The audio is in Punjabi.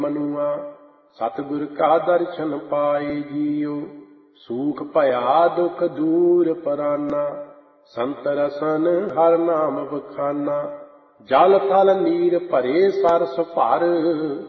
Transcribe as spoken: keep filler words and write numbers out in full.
ਮਨੁਆ ਸਤਿਗੁਰ ਕਾ ਦਰਸ਼ਨ ਪਾਏ ਜੀਉ। ਸੂਖ ਭਇਆ ਦੁਖ ਦੂਰ ਪਰਾਨਾ ਸੰਤ ਰਸਨ ਹਰ ਨਾਮ ਬਖਾਨਾ। ਜਲ ਥਲ ਨੀਰ ਭਰੇ ਸਰਸ ਭਰ